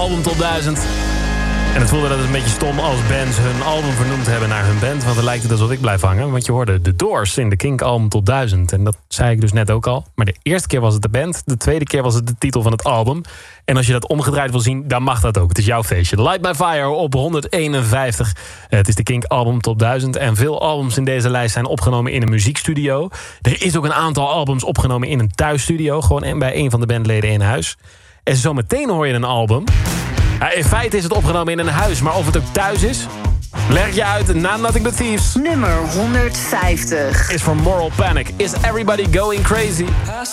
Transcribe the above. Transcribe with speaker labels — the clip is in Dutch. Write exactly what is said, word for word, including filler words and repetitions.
Speaker 1: album top duizend. En het voelde dat het een beetje stom als bands hun album vernoemd hebben naar hun band. Want dan lijkt het alsof ik blijf hangen. Want je hoorde The Doors in de Kink album top duizend. En dat zei ik dus net ook al. Maar de eerste keer was het de band. De tweede keer was het de titel van het album. En als je dat omgedraaid wil zien, dan mag dat ook. Het is jouw feestje. Light My Fire op honderdeenenvijftig. Het is de Kink album top duizend. En veel albums in deze lijst zijn opgenomen in een muziekstudio. Er is ook een aantal albums opgenomen in een thuisstudio. Gewoon bij een van de bandleden in huis. En zometeen hoor je een album. Ja, in feite is het opgenomen in een huis, maar of het ook thuis is, leg je uit na Nothing But Thieves.
Speaker 2: Nummer honderdvijftig
Speaker 1: Is voor Moral Panic. Is Everybody Going Crazy?